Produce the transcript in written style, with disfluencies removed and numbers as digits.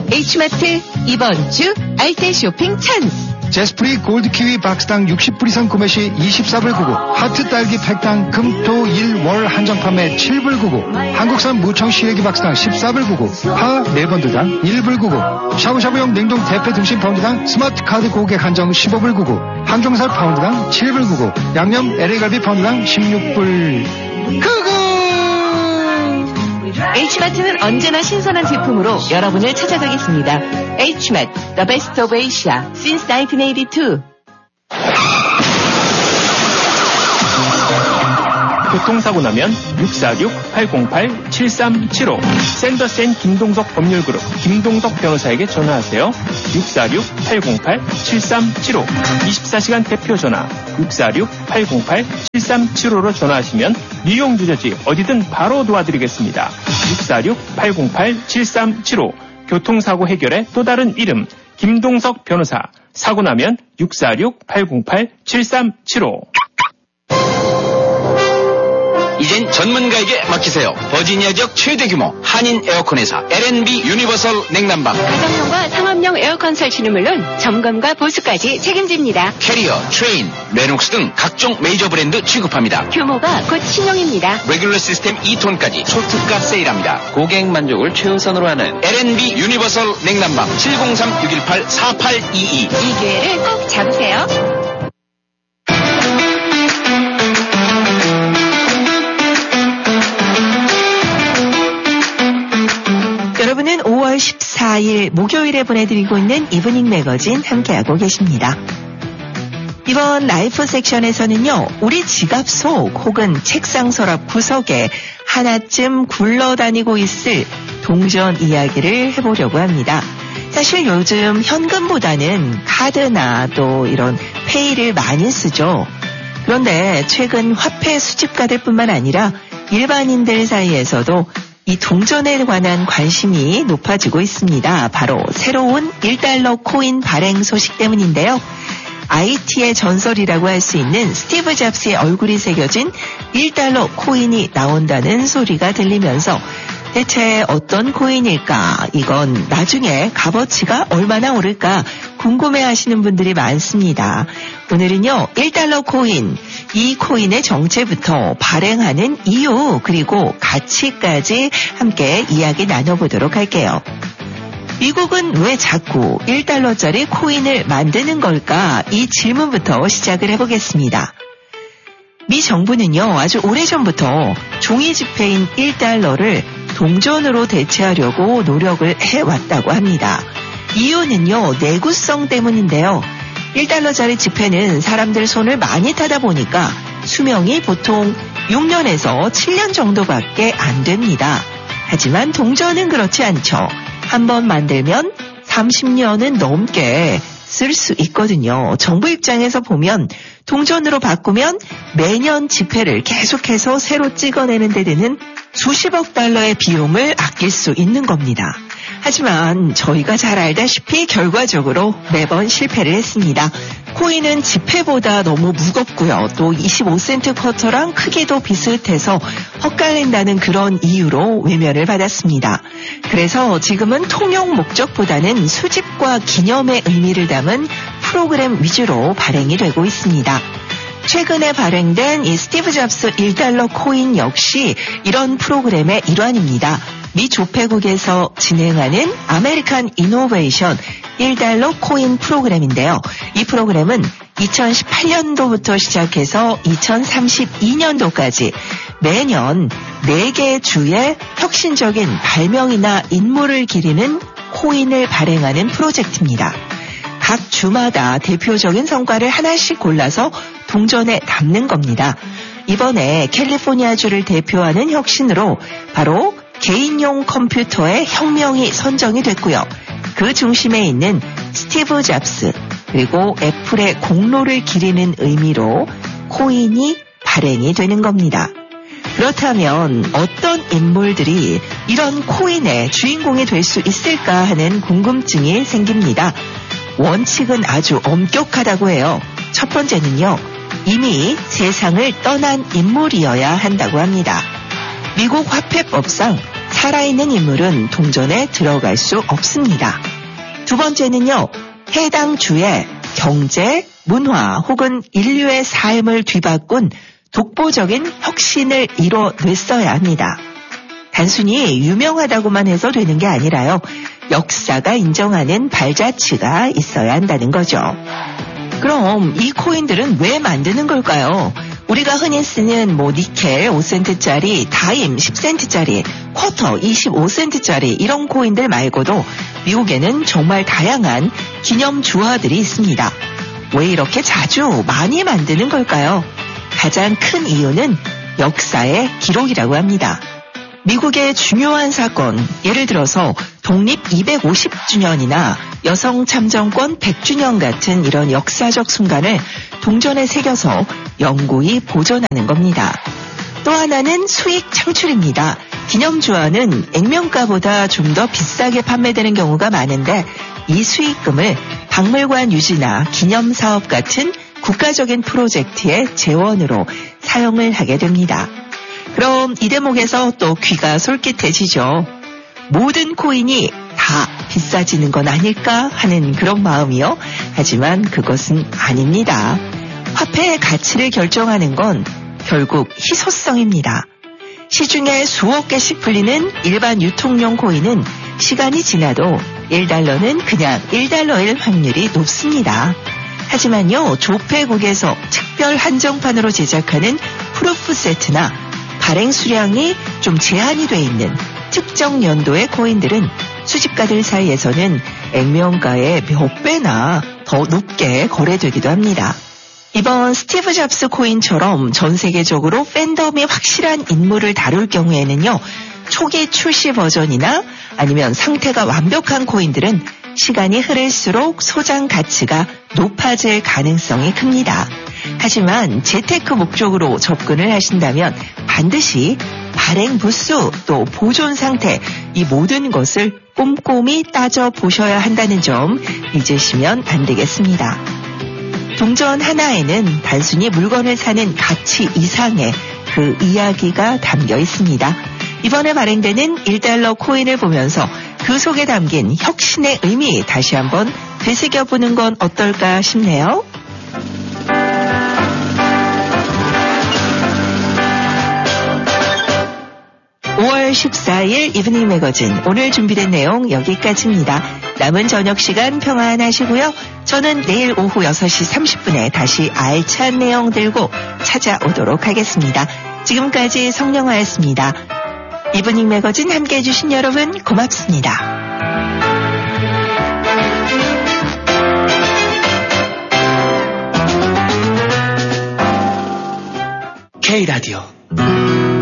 H마트 이번 주 알뜰 쇼핑 찬스. 제스프리 골드키위 박스당 60불 이상 구매 시 24불 99, 하트 딸기 팩당 금토 1월 한정 판매 7불 99, 한국산 무청 시래기 박스당 14불 99, 파 4번들당 1불 99, 샤브샤브용 냉동 대패 등심 파운드당 스마트 카드 고객 한정 15불 99, 항정살 파운드당 7불 99, 양념 LA갈비 파운드당 16불 99. H마트는 언제나 신선한 제품으로 여러분을 찾아가겠습니다. H마트, The Best of Asia, since 1982. 교통사고 나면 646-808-7375 샌더센 김동석 법률그룹 김동석 변호사에게 전화하세요. 646-808-7375 24시간 대표 전화 646-808-7375로 전화하시면 뉴욕 뉴저지 어디든 바로 도와드리겠습니다. 646-808-7375 교통사고 해결의 또 다른 이름 김동석 변호사. 사고 나면 646-808-7375. 이젠 전문가에게 맡기세요. 버지니아 지역 최대 규모 한인 에어컨 회사 L&B 유니버설 냉난방. 가정용과 상업용 에어컨 설치는 물론 점검과 보수까지 책임집니다. 캐리어, 트레인, 레녹스 등 각종 메이저 브랜드 취급합니다. 규모가 곧 신용입니다. 레귤러 시스템 2톤까지 초특가 세일합니다. 고객 만족을 최우선으로 하는 L&B 유니버설 냉난방 703-618-4822. 이 기회를 꼭 잡으세요. 여러분은 5월 14일 목요일에 보내드리고 있는 이브닝 매거진 함께하고 계십니다. 이번 라이프 섹션에서는요, 우리 지갑 속 혹은 책상 서랍 구석에 하나쯤 굴러다니고 있을 동전 이야기를 해보려고 합니다. 사실 요즘 현금보다는 카드나 또 이런 페이를 많이 쓰죠. 그런데 최근 화폐 수집가들뿐만 아니라 일반인들 사이에서도 이 동전에 관한 관심이 높아지고 있습니다. 바로 새로운 1달러 코인 발행 소식 때문인데요. IT의 전설이라고 할 수 있는 스티브 잡스의 얼굴이 새겨진 1달러 코인이 나온다는 소리가 들리면서 대체 어떤 코인일까? 이건 나중에 값어치가 얼마나 오를까? 궁금해하시는 분들이 많습니다. 오늘은요, 1달러 코인, 이 코인의 정체부터 발행하는 이유, 그리고 가치까지 함께 이야기 나눠보도록 할게요. 미국은 왜 자꾸 1달러짜리 코인을 만드는 걸까? 이 질문부터 시작을 해보겠습니다. 미 정부는요, 아주 오래전부터 종이 지폐인 1달러를 동전으로 대체하려고 노력을 해왔다고 합니다. 이유는요, 내구성 때문인데요. 1달러짜리 지폐는 사람들 손을 많이 타다 보니까 수명이 보통 6년에서 7년 정도밖에 안 됩니다. 하지만 동전은 그렇지 않죠. 한번 만들면 30년은 넘게 쓸 수 있거든요. 정부 입장에서 보면 동전으로 바꾸면 매년 지폐를 계속해서 새로 찍어내는 데 드는 수십억 달러의 비용을 아낄 수 있는 겁니다. 하지만 저희가 잘 알다시피 결과적으로 매번 실패를 했습니다. 코인은 지폐보다 너무 무겁고요. 또 25센트 쿼터랑 크기도 비슷해서 헛갈린다는 그런 이유로 외면을 받았습니다. 그래서 지금은 통용 목적보다는 수집과 기념의 의미를 담은 프로그램 위주로 발행이 되고 있습니다. 최근에 발행된 이 스티브 잡스 1달러 코인 역시 이런 프로그램의 일환입니다. 미 조폐국에서 진행하는 아메리칸 이노베이션 1달러 코인 프로그램인데요. 이 프로그램은 2018년도부터 시작해서 2032년도까지 매년 4개 주에 혁신적인 발명이나 인물을 기리는 코인을 발행하는 프로젝트입니다. 각 주마다 대표적인 성과를 하나씩 골라서 동전에 담는 겁니다. 이번에 캘리포니아주를 대표하는 혁신으로 바로 개인용 컴퓨터의 혁명이 선정이 됐고요. 그 중심에 있는 스티브 잡스 그리고 애플의 공로를 기리는 의미로 코인이 발행이 되는 겁니다. 그렇다면 어떤 인물들이 이런 코인의 주인공이 될 수 있을까 하는 궁금증이 생깁니다. 원칙은 아주 엄격하다고 해요. 첫 번째는요, 이미 세상을 떠난 인물이어야 한다고 합니다. 미국 화폐법상 살아있는 인물은 동전에 들어갈 수 없습니다. 두 번째는요, 해당 주의 경제, 문화 혹은 인류의 삶을 뒤바꾼 독보적인 혁신을 이뤄냈어야 합니다. 단순히 유명하다고만 해서 되는 게 아니라요, 역사가 인정하는 발자취가 있어야 한다는 거죠. 그럼 이 코인들은 왜 만드는 걸까요? 우리가 흔히 쓰는 니켈 5센트짜리, 다임 10센트짜리, 쿼터 25센트짜리 이런 코인들 말고도 미국에는 정말 다양한 기념 주화들이 있습니다. 왜 이렇게 자주 많이 만드는 걸까요? 가장 큰 이유는 역사의 기록이라고 합니다. 미국의 중요한 사건, 예를 들어서 독립 250주년이나 여성 참정권 100주년 같은 이런 역사적 순간을 동전에 새겨서 영구히 보존하는 겁니다. 또 하나는 수익 창출입니다. 기념주화는 액면가보다 좀 더 비싸게 판매되는 경우가 많은데 이 수익금을 박물관 유지나 기념사업 같은 국가적인 프로젝트의 재원으로 사용을 하게 됩니다. 그럼 이 대목에서 또 귀가 솔깃해지죠. 모든 코인이 다 비싸지는 건 아닐까 하는 그런 마음이요. 하지만 그것은 아닙니다. 화폐의 가치를 결정하는 건 결국 희소성입니다. 시중에 수억 개씩 풀리는 일반 유통용 코인은 시간이 지나도 1달러는 그냥 1달러일 확률이 높습니다. 하지만요, 조폐국에서 특별 한정판으로 제작하는 프루프 세트나 발행 수량이 좀 제한이 돼 있는 특정 연도의 코인들은 수집가들 사이에서는 액면가의 몇 배나 더 높게 거래되기도 합니다. 이번 스티브 잡스 코인처럼 전 세계적으로 팬덤이 확실한 인물을 다룰 경우에는요, 초기 출시 버전이나 아니면 상태가 완벽한 코인들은 시간이 흐를수록 소장 가치가 높아질 가능성이 큽니다. 하지만 재테크 목적으로 접근을 하신다면 반드시 발행 부수 또 보존 상태 이 모든 것을 꼼꼼히 따져보셔야 한다는 점 잊으시면 안 되겠습니다. 동전 하나에는 단순히 물건을 사는 가치 이상의 그 이야기가 담겨 있습니다. 이번에 발행되는 1달러 코인을 보면서 그 속에 담긴 혁신의 의미 다시 한번 되새겨보는 건 어떨까 싶네요. (5월 14일) 이브닝 매거진 오늘 준비된 내용 여기까지입니다. 남은 저녁 시간 평안하시고요. 저는 내일 오후 6시 30분에 다시 알찬 내용 들고 찾아오도록 하겠습니다. 지금까지 성령아였습니다. 이브닝 매거진 함께해 주신 여러분 고맙습니다. K라디오